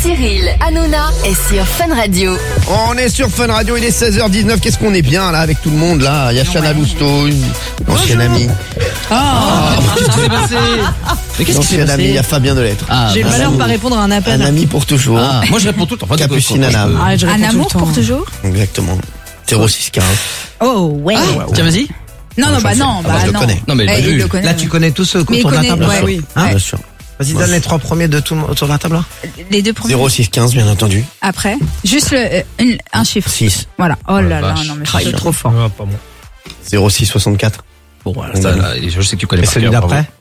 Cyril, Hanouna est sur Fun Radio. On est sur Fun Radio, il est 16h19. Qu'est-ce qu'on est bien là avec tout le monde là. Il y a Chana Lousteau, une ancienne amie. Qu'est-ce qui s'est passé? Mais qu'est-ce qui s'est Ancienne amie, il y passé? a Fabien Delettre. J'ai le malheur de pas répondre à un appel. Un ami pour toujours. Moi je réponds tout le temps. Capucine Anam. Je réponds Un tout le amour temps. pour toujours? Exactement. 0615. Oh, ouais. Tiens, vas-y. Non, je sais. non. Moi, je le connais. Non, mais Eh, il le connaît. Là, tu connais tous ceux Mais il autour de la connaît, table. ouais, oui. Bien sûr. Vas-y, donne les 3 premiers de tout autour de la table. Là. Les deux premiers. 0615, bien entendu. Après. Juste un chiffre. 6. Voilà. Oh là là, vache. non, mais C'est trop fort. Pas moi. 0664. Bon, voilà, ça, là, je sais que tu connais Et par celui cœur, bravo. d'après